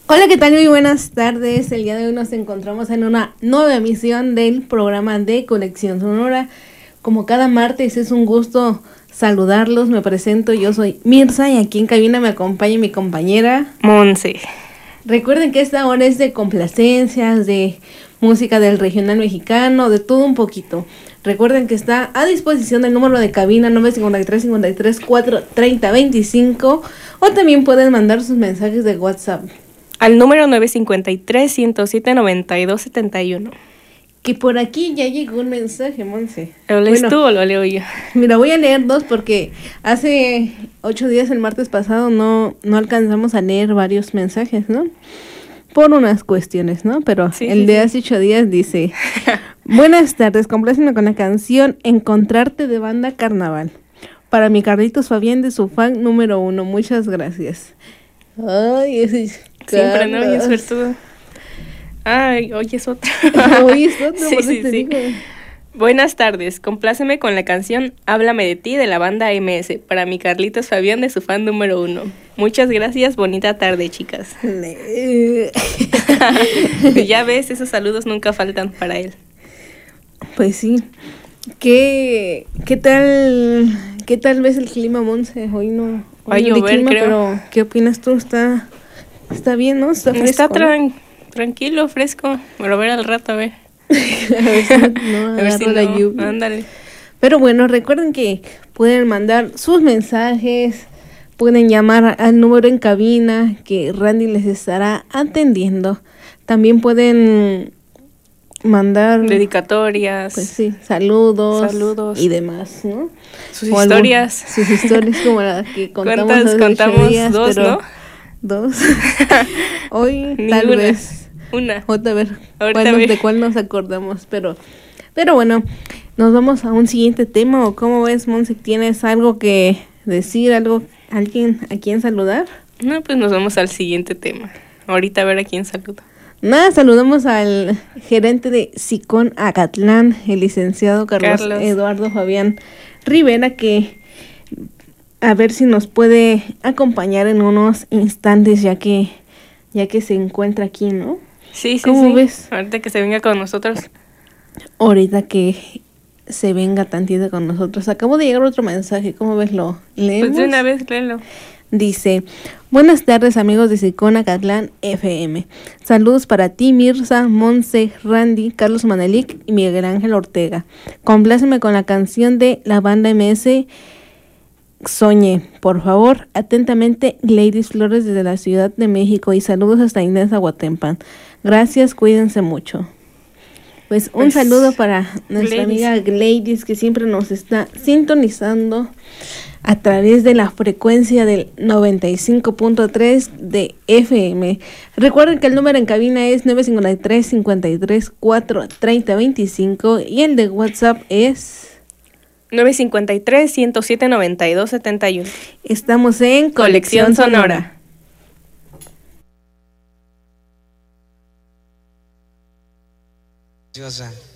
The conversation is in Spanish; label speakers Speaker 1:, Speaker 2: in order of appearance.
Speaker 1: Hola, ¿qué tal? Muy buenas tardes. El día de hoy nos encontramos en una nueva emisión del programa de Conexión Sonora. Como cada martes es un gusto saludarlos. Me presento, yo soy Mirza y aquí en cabina me acompaña mi compañera
Speaker 2: Monse.
Speaker 1: Recuerden que esta hora es de complacencias, de música del regional mexicano, de todo un poquito. Recuerden que está a disposición el número de cabina 953-53-430-25 o también pueden mandar sus mensajes de WhatsApp.
Speaker 2: Al número 953-107-9271.
Speaker 1: Que por aquí ya llegó un mensaje, Monse.
Speaker 2: ¿Lo lees tú o lo leo yo?
Speaker 1: Mira, voy a leer dos porque hace 8 días, el martes pasado, no alcanzamos a leer varios mensajes, ¿no? Por unas cuestiones, ¿no? Pero
Speaker 2: Sí,
Speaker 1: el de hace 8 días dice: buenas tardes, compláceme con la canción Encontrarte de banda Carnaval. Para mi Carlitos Fabián, de su fan número 1. Muchas gracias. Ay, ese es
Speaker 2: Siempre, ¿no? Bien
Speaker 1: Carlos.
Speaker 2: suertudo. Ay, hoy es otra.
Speaker 1: Hoy es otro,
Speaker 2: Sí,
Speaker 1: por eso
Speaker 2: sí,
Speaker 1: te
Speaker 2: sí.
Speaker 1: digo.
Speaker 2: Buenas tardes, compláceme con la canción Háblame de ti de la banda MS. Para mi Carlitos Fabián, de su fan número 1. Muchas gracias, bonita tarde, chicas. Ya ves, esos saludos nunca faltan para él.
Speaker 1: Pues sí. ¿Qué tal ves el clima, Monse? Hoy no
Speaker 2: Va a
Speaker 1: no de
Speaker 2: llover,
Speaker 1: clima,
Speaker 2: creo.
Speaker 1: pero ¿qué opinas tú? Está bien, ¿no? Está fresco,
Speaker 2: Está
Speaker 1: ¿no?
Speaker 2: tranquilo, fresco. Me lo veré al rato, a ver.
Speaker 1: A ver si no
Speaker 2: A ver si
Speaker 1: agarro la
Speaker 2: no,
Speaker 1: lluvia.
Speaker 2: ándale.
Speaker 1: Pero bueno, recuerden que pueden mandar sus mensajes, pueden llamar al número en cabina que Randy les estará atendiendo. También pueden mandar,
Speaker 2: Dedicatorias.
Speaker 1: pues sí, saludos
Speaker 2: Saludos.
Speaker 1: y demás, ¿no?
Speaker 2: Sus
Speaker 1: O
Speaker 2: historias.
Speaker 1: sus historias como la que contamos
Speaker 2: ¿Cuántas
Speaker 1: hace 8
Speaker 2: contamos?
Speaker 1: días,
Speaker 2: 2,
Speaker 1: pero
Speaker 2: ¿no?
Speaker 1: 2. Hoy tal
Speaker 2: Ninguna.
Speaker 1: vez
Speaker 2: Una.
Speaker 1: otra vez
Speaker 2: Ahorita ve.
Speaker 1: de cuál nos acordamos, pero bueno, nos vamos a un siguiente tema. ¿O cómo ves, Monse? ¿Tienes algo que decir, alguien a quien saludar?
Speaker 2: No, pues nos vamos al siguiente tema. Ahorita a ver a quién saludo.
Speaker 1: Nada, saludamos al gerente de SICON Acatlán, el licenciado Carlos Eduardo Fabián Rivera, que a ver si nos puede acompañar en unos instantes, ya que se encuentra aquí, ¿no?
Speaker 2: Sí, sí,
Speaker 1: ¿Cómo
Speaker 2: sí.
Speaker 1: ves?
Speaker 2: Ahorita que se venga con nosotros.
Speaker 1: Ahorita que se venga tantito con nosotros. Acabo de llegar otro mensaje, ¿cómo ves? ¿Lo leemos?
Speaker 2: Pues de una vez, léelo.
Speaker 1: Dice: buenas tardes, amigos de SICON Acatlán FM. Saludos para ti, Mirza, Monse, Randy, Carlos Manelik y Miguel Ángel Ortega. Compláceme con la canción de la banda MS Soñé. Por favor, atentamente, Gladys Flores desde la Ciudad de México, y saludos hasta Inés Aguatempan. Gracias, cuídense mucho. Pues un saludo para nuestra amiga Gladys, que siempre nos está sintonizando a través de la frecuencia del 95.3 de FM. Recuerden que el número en cabina es 953-53-430-25 y el de WhatsApp es
Speaker 2: 953-107-9271.
Speaker 1: Estamos en
Speaker 2: Conexión Sonora.
Speaker 3: Preciosa.